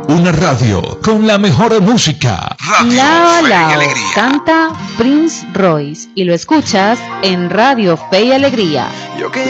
Una radio con la mejor música. Radio Lao Lao canta Prince Royce y lo escuchas en Radio Fe y Alegría.